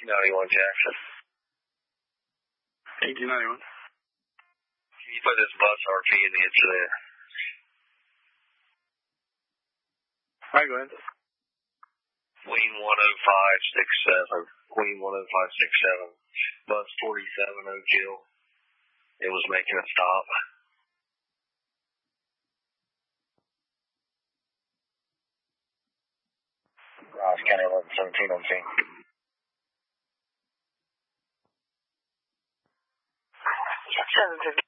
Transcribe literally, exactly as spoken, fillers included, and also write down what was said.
ninety-one Jackson. eighteen ninety-one. Can you put this bus R P in the incident? Alright, go ahead. Queen one oh five six seven. Queen one oh five six seven. Bus forty-seven Oak Hill. It was making a stop. Ross County eleven seventeen on scene. seven fifty.